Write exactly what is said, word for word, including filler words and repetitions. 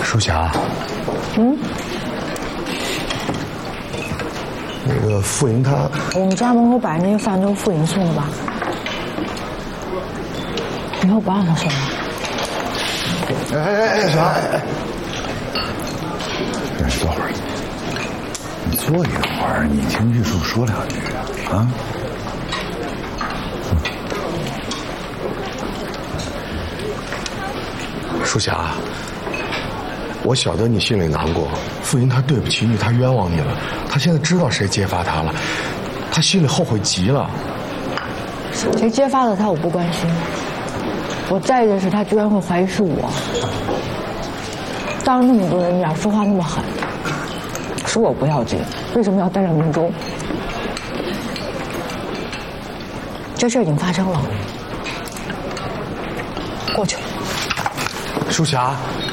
舒霞， 嗯， 那个傅莹她， 我们家门口摆那些饭都是傅莹送的吧？以后不让他送了。 哎哎哎，啥？哎，哎，坐会儿。你坐一会儿，你听玉树说两句啊。舒霞，我晓得你心里难过，傅莹她对不起你，她冤枉你了，她现在知道谁揭发她了，她心里后悔极了。 谁揭发了他我不关心，我在意的是他居然会怀疑是我，当着那么多人面说话那么狠，是我不要紧，为什么要担着明中？这事已经发生了，过去了。 舒霞，